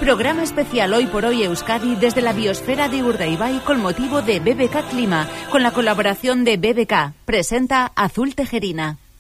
Programa especial Hoy por Hoy Euskadi desde la biosfera de Urdaibai con motivo de BBK Clima, con la colaboración de BBK. Presenta Azul Tejerina.